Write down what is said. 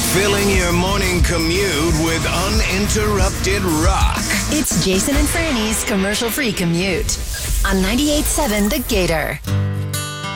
Filling your morning commute with uninterrupted rock. It's Jason and Franny's commercial-free commute on 98.7 The Gator.